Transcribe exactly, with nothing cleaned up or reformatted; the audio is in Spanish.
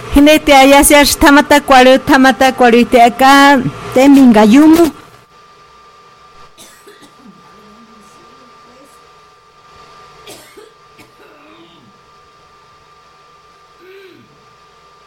Jinete allá se tamata cuario tamata cuario te acá te mingayumu